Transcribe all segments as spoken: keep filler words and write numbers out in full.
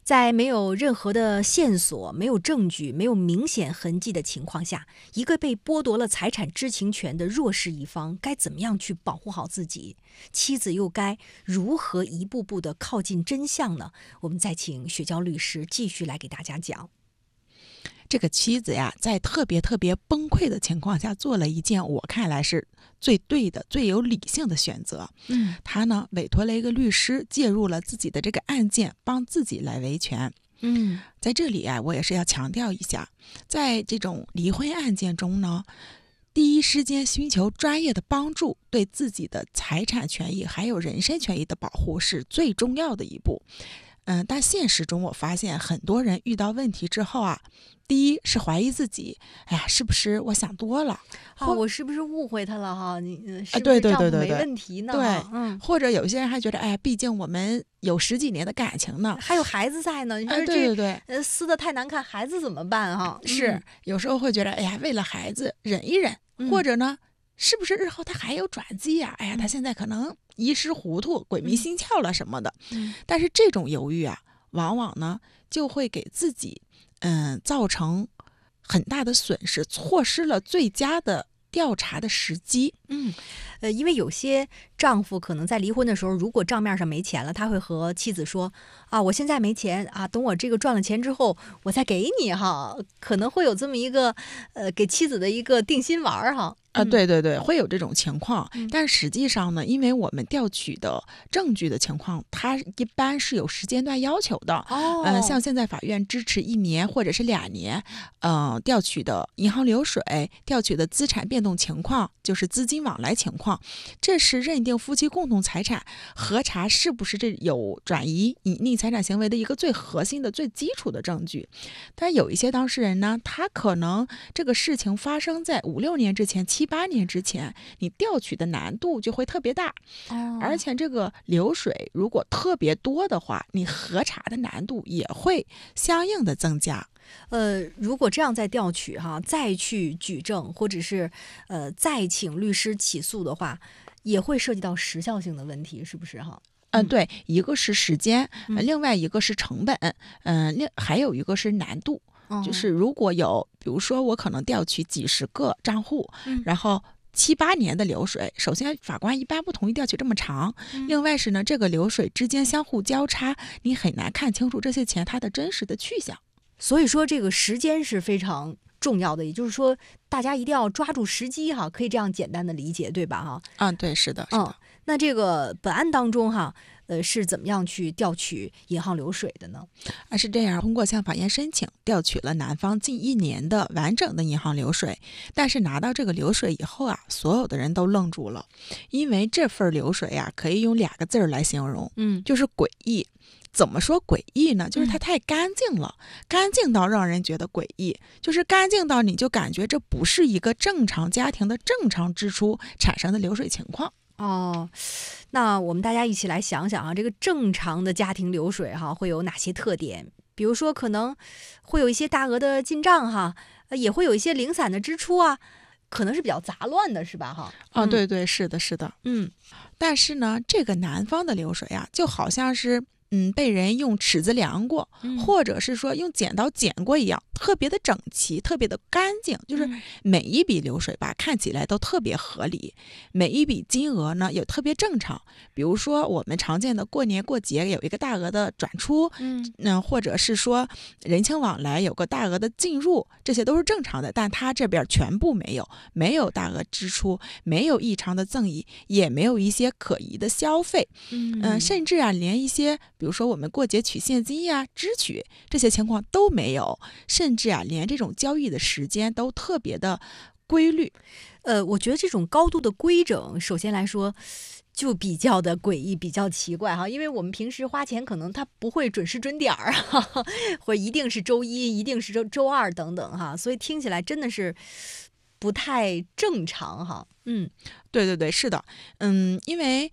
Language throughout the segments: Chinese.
在没有任何的线索、没有证据、没有明显痕迹的情况下，一个被剥夺了财产知情权的弱势一方该怎么样去保护好自己？妻子又该如何一步步的靠近真相呢？我们再请雪娇律师继续来给大家讲。 这个妻子呀，在特别特别崩溃的情况下，做了一件我看来是最对的、最有理性的选择。 嗯， 她呢委托了一个律师介入了自己的这个案件，帮自己来维权。 嗯， 在这里啊，我也是要强调一下，在这种离婚案件中呢，第一时间寻求专业的帮助，对自己的财产权益还有人身权益的保护是最重要的一步。嗯，但现实中我发现很多人遇到问题之后啊，第一是怀疑自己，哎呀，是不是我想多了？ 啊，我是不是误会他了哈？你呃是不对是丈夫没对对对对问题呢？ 对， 嗯， 或者有些人还觉得，哎呀，毕竟我们有十几年的感情呢。 还有孩子在呢，你说哎， 这、 对对对， 呃撕的太难看，孩子怎么办哈？ 是、 嗯有时候会觉得，哎呀，为了孩子忍一忍， 嗯或者呢，是不是日后他还有转机呀、哎呀，他嗯现在可能一时糊涂、鬼迷心窍了什么的。 嗯但是这种犹豫啊，往往呢就会给自己嗯造成很大的损失，错失了最佳的调查的时机。 嗯，呃，因为有些丈夫可能在离婚的时候，如果账面上没钱了，他会和妻子说啊，我现在没钱啊，等我这个赚了钱之后，我再给你哈，可能会有这么一个呃给妻子的一个定心丸儿哈。 啊， 嗯对对对，会有这种情况， 嗯但实际上呢，因为我们调取的证据的情况，它一般是有时间段要求的。 哦， 嗯、像现在法院支持一年或者是两年，呃，调取的银行流水、调取的资产变动情况，就是资金往来情况，这是认定夫妻共同财产核查是不是这有转移隐匿财产行为的一个最核心的、最基础的证据。但有一些当事人呢，他可能这个事情发生在五六年之前、七八年之前，你调取的难度就会特别大， 哦而且这个流水如果特别多的话，你核查的难度也会相应的增加。 呃，如果这样再调取哈，再去举证，或者是呃再请律师起诉的话，也会涉及到时效性的问题，是不是哈？ 嗯， 嗯对，一个是时间，呃嗯另外一个是成本，嗯、另还有一个是难度。 哦就是如果有，比如说我可能调取几十个账户， 嗯然后七八年的流水，首先法官一般不同意调取这么长， 嗯另外是呢，这个流水之间相互交叉，你很难看清楚这些钱它的真实的去向。 所以说这个时间是非常重要的，也就是说大家一定要抓住时机哈，可以这样简单的理解，对吧哈？ 嗯，对，是的，是的。 嗯，那这个本案当中哈，呃，是怎么样去调取银行流水的呢？ 啊，是这样，通过向法院申请，调取了男方近一年的完整的银行流水，但是拿到这个流水以后啊，所有的人都愣住了，因为这份流水啊，可以用两个字儿来形容， 嗯就是诡异。怎么说诡异呢？就是它太干净了，干净到让人觉得诡异，就是干净到你就感觉这不是一个正常家庭的正常支出产生的流水情况。 哦，那我们大家一起来想想啊，这个正常的家庭流水哈，会有哪些特点？比如说，可能会有一些大额的进账哈，呃也会有一些零散的支出啊，可能是比较杂乱的，是吧？哈， 啊， 嗯对对，是的，是的。 嗯但是呢，这个男方的流水啊，就好像是嗯被人用尺子量过， 嗯或者是说用剪刀剪过一样，特别的整齐，特别的干净，就是嗯每一笔流水吧看起来都特别合理，每一笔金额呢也特别正常。比如说我们常见的过年过节有一个大额的转出， 嗯嗯，或者是说人情往来有个大额的进入，这些都是正常的，但他这边全部没有，没有大额支出，没有异常的赠与，也没有一些可疑的消费， 嗯嗯、甚至啊，连一些比如说我们过节取现金呀、支取这些情况都没有，甚至啊，连这种交易的时间都特别的规律。 呃，我觉得这种高度的规整，首先来说就比较的诡异，比较奇怪哈，因为我们平时花钱可能它不会准时准点儿哈，或者一定是周一，一定是周周二等等哈，所以听起来真的是不太正常哈。嗯对对对，是的，嗯，因为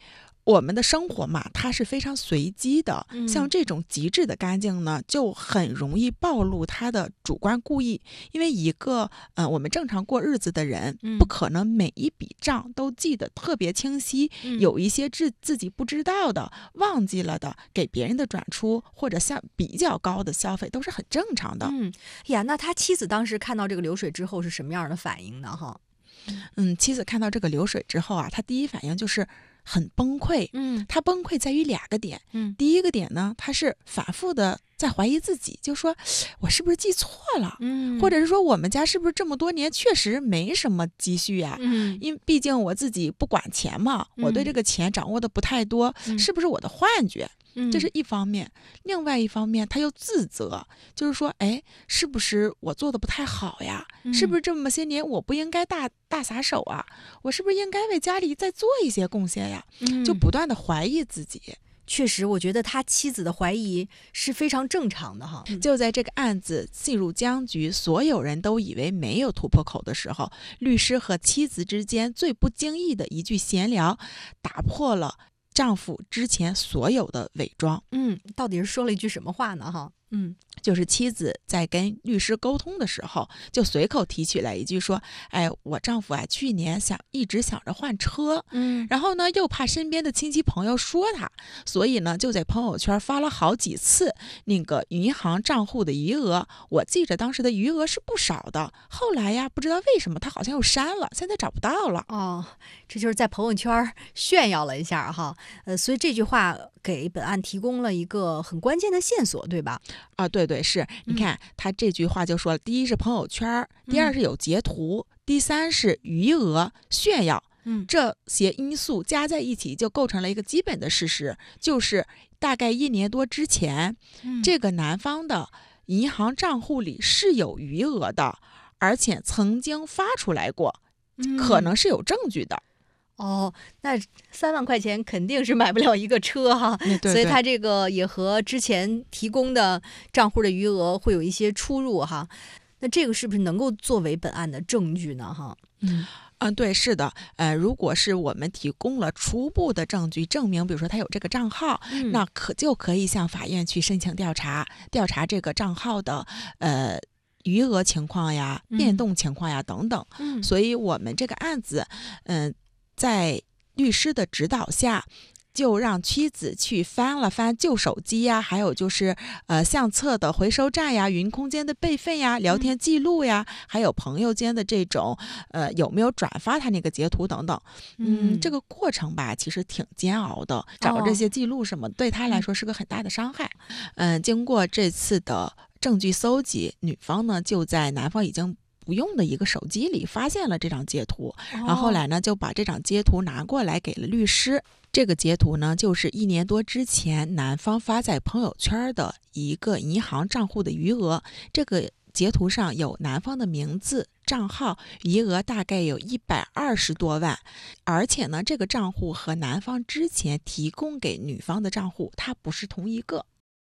我们的生活嘛，它是非常随机的， 嗯像这种极致的干净呢，就很容易暴露他的主观故意。因为一个呃，我们正常过日子的人， 嗯不可能每一笔账都记得特别清晰， 嗯有一些自自己不知道的、忘记了的，给别人的转出或者像比较高的消费都是很正常的。 嗯呀，那他妻子当时看到这个流水之后是什么样的反应呢？哈， 嗯，妻子看到这个流水之后啊，她第一反应就是很崩溃。 嗯她崩溃在于两个点。 嗯第一个点呢，她是反复的在怀疑自己，就说我是不是记错了， 嗯， 或者是说我们家是不是这么多年确实没什么积蓄呀、 嗯因为毕竟我自己不管钱嘛，我对这个钱掌握的不太多， 嗯是不是我的幻觉？ 嗯这是一方面。另外一方面，他又自责，就是说，哎，是不是我做的不太好呀？是不是这么些年我不应该大大撒手啊？我是不是应该为家里再做一些贡献呀？ 嗯就不断的怀疑自己。 确实，我觉得他妻子的怀疑是非常正常的哈。 就在这个案子进入僵局，所有人都以为没有突破口的时候，律师和妻子之间最不经意的一句闲聊，打破了丈夫之前所有的伪装。 嗯，到底是说了一句什么话呢？哈，嗯就是妻子在跟律师沟通的时候，就随口提起来一句说：“哎，我丈夫啊，去年想一直想着换车， 嗯然后呢，又怕身边的亲戚朋友说他，所以呢，就在朋友圈发了好几次那个银行账户的余额。我记着当时的余额是不少的，后来呀，不知道为什么他好像又删了，现在找不到了。” 哦，这就是在朋友圈炫耀了一下哈。呃，所以这句话给本案提供了一个很关键的线索，对吧？ 啊，对对，是你看他这句话就说了，第一是朋友圈，第二是有截图，第三是余额炫耀。 嗯这些因素加在一起，就构成了一个基本的事实，就是大概一年多之前， 嗯这个男方的银行账户里是有余额的，而且曾经发出来过，可能是有证据的。 哦，那三万块钱肯定是买不了一个车哈， 对对所以他这个也和之前提供的账户的余额会有一些出入哈。那这个是不是能够作为本案的证据呢？哈， 嗯。嗯，对，是的，呃，如果是我们提供了初步的证据，证明，比如说他有这个账号， 嗯那可就可以向法院去申请调查，调查这个账号的呃余额情况呀、变动情况呀、等等。 嗯所以我们这个案子，嗯、在律师的指导下，就让妻子去翻了翻旧手机呀，还有就是呃相册的回收站呀、云空间的备份呀、聊天记录呀，还有朋友间的这种呃有没有转发他那个截图等等。嗯， 嗯这个过程吧，其实挺煎熬的，找这些记录什么，对他来说是个很大的伤害。嗯、经过这次的证据搜集，女方呢就在男方已经不用的一个手机里发现了这张截图，然后后来呢就把这张截图拿过来给了律师。这个截图呢，就是一年多之前男方发在朋友圈的一个银行账户的余额。这个截图上有男方的名字、账号，余额大概有一百二十多万。而且呢，这个账户和男方之前提供给女方的账户，它不是同一个。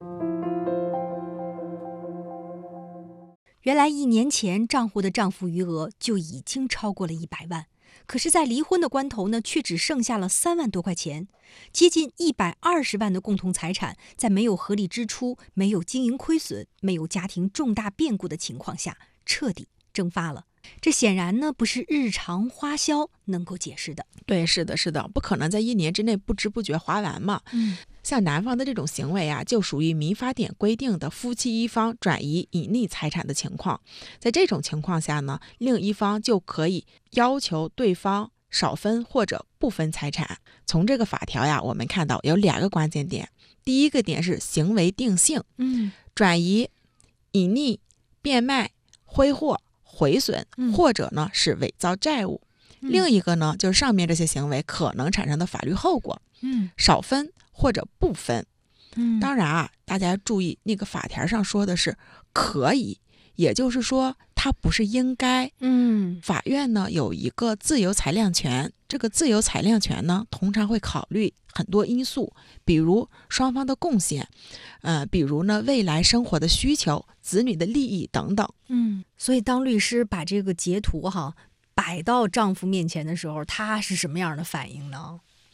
原来一年前账户的账户余额就已经超过了一百万，可是在离婚的关头呢，却只剩下了三万多块钱，接近一百二十万的共同财产，在没有合理支出、没有经营亏损、没有家庭重大变故的情况下，彻底蒸发了。这显然呢，不是日常花销能够解释的。 对，是的，是的，不可能在一年之内不知不觉花完嘛。 嗯， 像男方的这种行为啊，就属于民法典规定的夫妻一方转移隐匿财产的情况。在这种情况下呢，另一方就可以要求对方少分或者不分财产。从这个法条呀，我们看到有两个关键点。第一个点是行为定性， 嗯， 转移、隐匿、变卖、挥霍、毁损，或者呢是伪造债务。 嗯、 另一个呢，就是上面这些行为可能产生的法律后果， 嗯， 少分或者不分。 嗯， 当然啊，大家注意，那个法条上说的是可以，也就是说它不是应该。 嗯， 法院呢有一个自由裁量权，这个自由裁量权呢，通常会考虑很多因素，比如双方的贡献，呃，比如呢未来生活的需求、子女的利益等等。 嗯，所以当律师把这个截图哈摆到丈夫面前的时候，他是什么样的反应呢？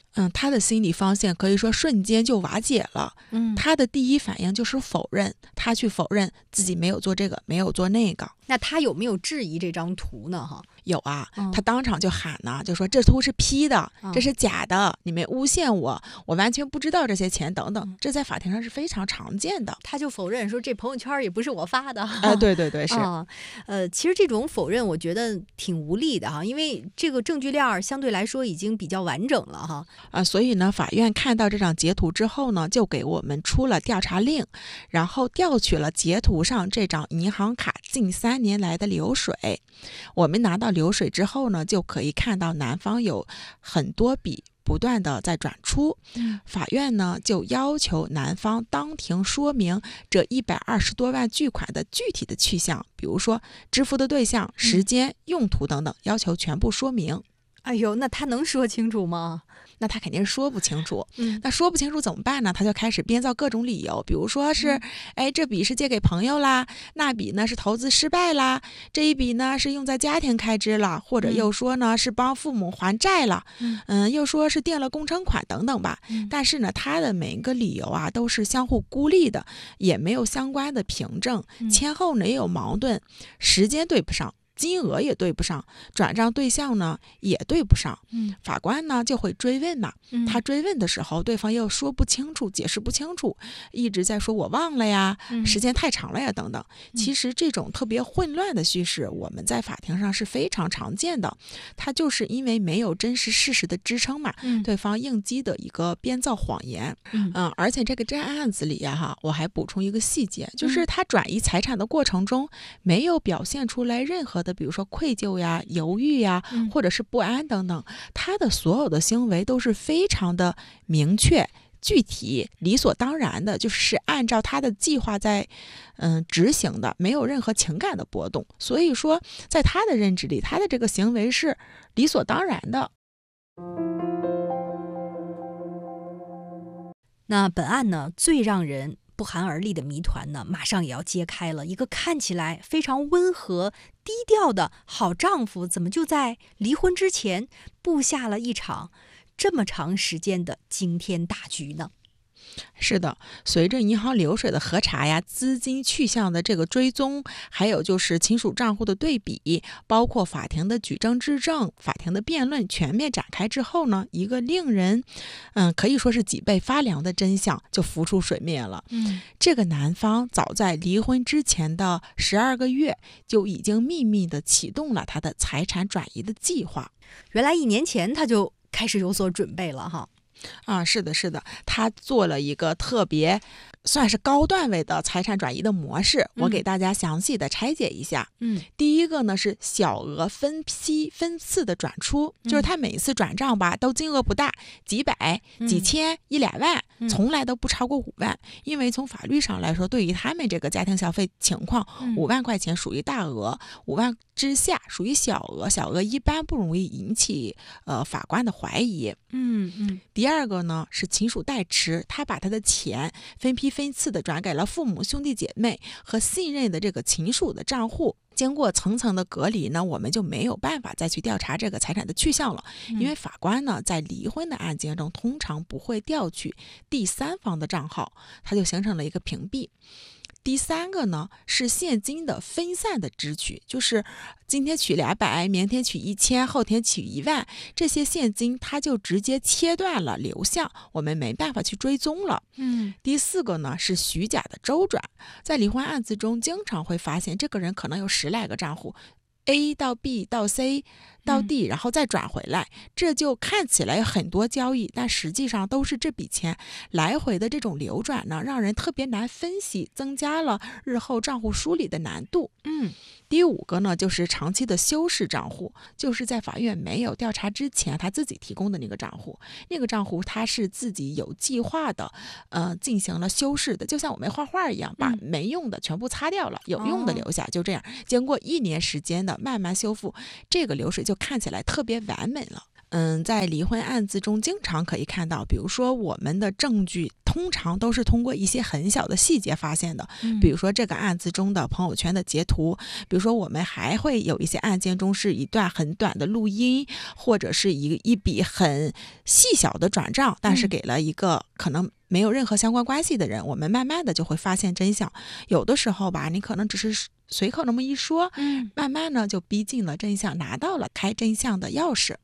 嗯，他的心理防线可以说瞬间就瓦解了。 嗯， 他的第一反应就是否认，他去否认自己没有做这个，没有做那个。 那他有没有质疑这张图呢？哈， 有啊， 嗯他当场就喊呢，就说这图是 P 的， 嗯这是假的，你们诬陷我，我完全不知道这些钱等等嗯， 这在法庭上是非常常见的。 他就否认说这朋友圈也不是我发的。 啊、对对对，是。 啊，呃，其实这种否认我觉得挺无力的哈，因为这个证据链儿相对来说已经比较完整了哈。 啊，所以呢，法院看到这张截图之后呢，就给我们出了调查令，然后调取了截图上这张银行卡近三年来的流水。我们拿到流水之后呢，就可以看到男方有很多笔不断的在转出。 嗯， 法院呢就要求男方当庭说明这一百二十多万巨款的具体的去向，比如说支付的对象、时间、用途等等，要求全部说明。 哎呦，那他能说清楚吗？ 那他肯定是说不清楚。 嗯， 那说不清楚怎么办呢？他就开始编造各种理由，比如说是， 嗯哎，这笔是借给朋友啦，那笔呢是投资失败啦，这一笔呢是用在家庭开支了，或者嗯又说呢是帮父母还债了， 嗯嗯，又说是垫了工程款等等吧。 嗯但是呢，他的每一个理由啊都是相互孤立的，也没有相关的凭证， 嗯前后呢也有矛盾，时间对不上。金额也对不上，转账对象呢也对不上， 嗯法官呢就会追问嘛。 嗯他追问的时候，对方又说不清楚，解释不清楚，一直在说我忘了呀， 嗯时间太长了呀等等。其实这种特别混乱的叙事，我们在法庭上是非常常见的，它就是因为没有真实事实的支撑嘛， 嗯对方应激的一个编造谎言。 嗯嗯，而且这个这案子里呀、哈，我还补充一个细节，就是他转移财产的过程中，没有表现出来任何的，比如说愧疚呀、犹豫呀， 嗯或者是不安等等，他的所有的行为都是非常的明确。具体理所当然的，就是按照他的计划在，嗯，执行的，没有任何情感的波动。所以说，在他的认知里，他的这个行为是理所当然的。 那本案呢，最让人不寒而栗的谜团呢，马上也要揭开了。一个看起来非常温和、低调的好丈夫，怎么就在离婚之前布下了一场这么长时间的惊天大局呢？ 是的，随着银行流水的核查呀，资金去向的这个追踪，还有就是亲属账户的对比，包括法庭的举证质证、法庭的辩论全面展开之后呢，一个令人，嗯，可以说是脊背发凉的真相就浮出水面了。 嗯， 这个男方早在离婚之前的十二个月，就已经秘密的启动了他的财产转移的计划。 原来一年前他就开始有所准备了哈。 啊，是的，是的，他做了一个特别算是高段位的财产转移的模式，我给大家详细的拆解一下。 嗯， 第一个呢是小额分批分次的转出， 嗯就是他每一次转账吧，都金额不大，几百、几千、一两万， 嗯从来都不超过五万。因为从法律上来说，对于他们这个家庭消费情况， 嗯五万块钱属于大额，五万之下属于小额，小额一般不容易引起呃法官的怀疑。 嗯嗯第二个呢是亲属代持，他把他的钱分批分次的转给了父母、兄弟姐妹和信任的这个亲属的账户。经过层层的隔离呢，我们就没有办法再去调查这个财产的去向了，因为法官呢在离婚的案件中通常不会调取第三方的账号，它就形成了一个屏蔽。第三个呢是现金的分散的支取，就是今天取两百，明天取一千，后天取一万，这些现金它就直接切断了流向，我们没办法去追踪了。 嗯第四个呢是虚假的周转，在离婚案子中经常会发现这个人可能有十来个账户，A 到 B 到 C 到 D，、嗯、然后再转回来，这就看起来有很多交易，但实际上都是这笔钱来回的这种流转呢，让人特别难分析，增加了日后账户梳理的难度。 嗯， 第五个呢，就是长期的修饰账户，就是在法院没有调查之前，他自己提供的那个账户，那个账户他是自己有计划的，呃，进行了修饰的，就像我们画画一样，把没用的全部擦掉了，嗯、有用的留下，就这样，经过一年时间的慢慢修复，这个流水就看起来特别完美了。 嗯，在离婚案子中经常可以看到，比如说我们的证据通常都是通过一些很小的细节发现的， 嗯比如说这个案子中的朋友圈的截图，比如说我们还会有一些案件中是一段很短的录音，或者是一一笔很细小的转账，但是给了一个可能没有任何相关关系的人，我们慢慢的就会发现真相。有的时候吧，你可能只是随口那么一说， 嗯， 慢慢呢就逼近了真相，拿到了开真相的钥匙。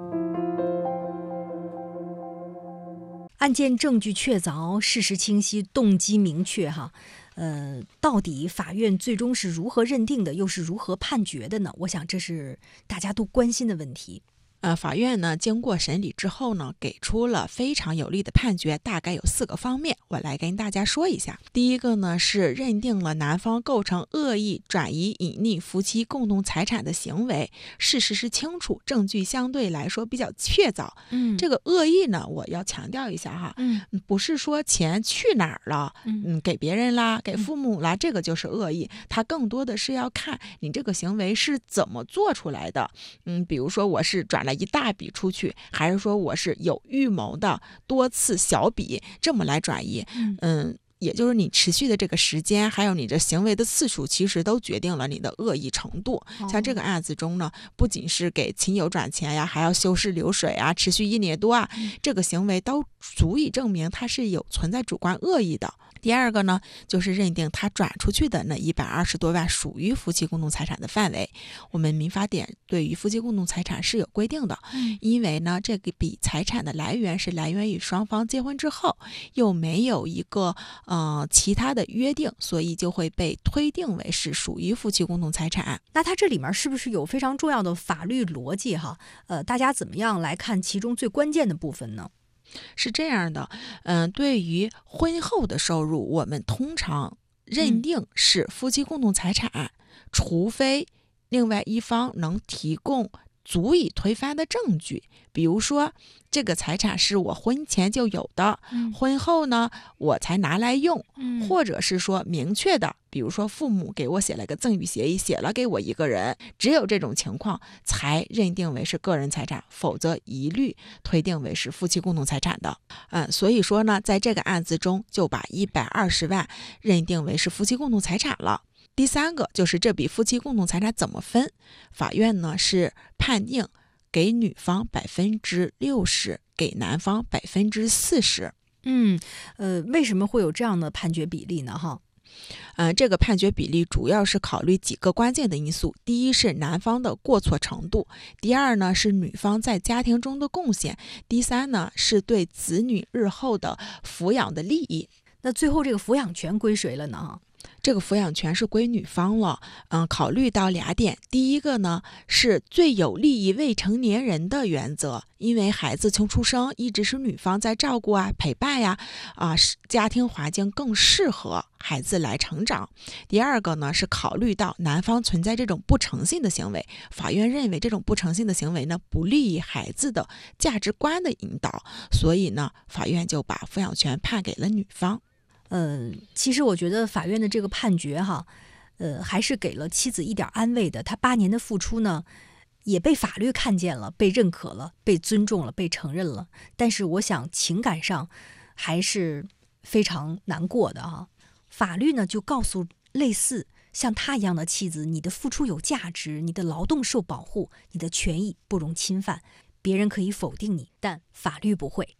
案件证据确凿，事实清晰，动机明确哈。呃，到底法院最终是如何认定的，又是如何判决的呢？我想这是大家都关心的问题。 呃，法院呢经过审理之后呢，给出了非常有力的判决，大概有四个方面，我来跟大家说一下。第一个呢是认定了男方构成恶意转移隐匿夫妻共同财产的行为，事实是清楚，证据相对来说比较确凿。 嗯这个恶意呢，我要强调一下哈， 嗯嗯不是说钱去哪儿了， 嗯嗯，给别人啦，给父母啦，这个就是恶意。它更多的是要看你这个行为是怎么做出来的。嗯，比如说我是转了一大笔出去，还是说我是有预谋的多次小笔这么来转移？ 嗯嗯。也就是你持续的这个时间，还有你这行为的次数，其实都决定了你的恶意程度。 哦像这个案子中呢，不仅是给亲友转钱呀，还要修饰流水啊，持续一年多啊，这个行为都足以证明它是有存在主观恶意的。第二个呢，就是认定他转出去的那一百二十多万属于夫妻共同财产的范围。我们民法典对于夫妻共同财产是有规定的， 嗯因为呢，这个笔财产的来源是来源于双方结婚之后，又没有一个呃其他的约定，所以就会被推定为是属于夫妻共同财产。 那它这里面是不是有非常重要的法律逻辑哈？呃，大家怎么样来看其中最关键的部分呢？ 是这样的，嗯、对于婚后的收入，我们通常认定是夫妻共同财产，除非另外一方能提供足以推翻的证据，比如说这个财产是我婚前就有的， 嗯婚后呢我才拿来用， 嗯或者是说明确的，比如说父母给我写了个赠与协议，写了给我一个人，只有这种情况才认定为是个人财产，否则一律推定为是夫妻共同财产的。嗯，所以说呢，在这个案子中就把一百二十万认定为是夫妻共同财产了。第三个就是这笔夫妻共同财产怎么分，法院呢是判定给女方百分之六十，给男方百分之四十。 嗯，呃，为什么会有这样的判决比例呢？哈， 嗯、这个判决比例主要是考虑几个关键的因素，第一是男方的过错程度，第二呢是女方在家庭中的贡献，第三呢是对子女日后的抚养的利益。 那最后这个抚养权归谁了呢？哈， 这个抚养权是归女方了。嗯，考虑到俩点，第一个呢是最有利于未成年人的原则，因为孩子从出生一直是女方在照顾啊、陪伴呀，啊，家庭环境更适合孩子来成长。第二个呢是考虑到男方存在这种不诚信的行为，法院认为这种不诚信的行为呢不利于孩子的价值观的引导，所以呢法院就把抚养权判给了女方。 呃，其实我觉得法院的这个判决哈，呃，还是给了妻子一点安慰的。她八年的付出呢，也被法律看见了，被认可了，被尊重了，被承认了。但是我想情感上还是非常难过的哈。法律呢就告诉类似像她一样的妻子，你的付出有价值，你的劳动受保护，你的权益不容侵犯。别人可以否定你，但法律不会。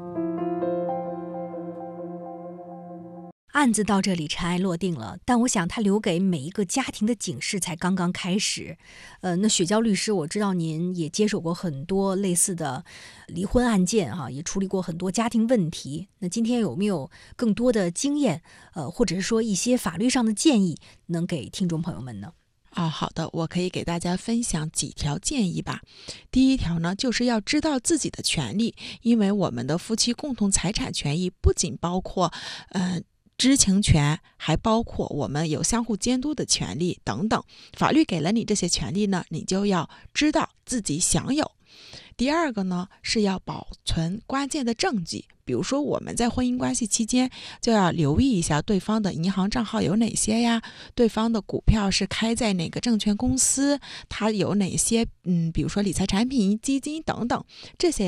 案子到这里尘埃落定了，但我想他留给每一个家庭的警示才刚刚开始。呃，那雪娇律师，我知道您也接手过很多类似的离婚案件哈、啊，也处理过很多家庭问题。那今天有没有更多的经验，呃，或者是说一些法律上的建议，能给听众朋友们呢？ 啊，好的，我可以给大家分享几条建议吧。第一条呢，就是要知道自己的权利，因为我们的夫妻共同财产权益不仅包括，呃。 知情权还包括我们有相互监督的权利等等。法律给了你这些权利呢，你就要知道自己享有。第二个呢，是要保存关键的证据，比如说我们在婚姻关系期间就要留意一下对方的银行账号有哪些呀，对方的股票是开在哪个证券公司，他有哪些嗯，比如说理财产品、基金等等，这些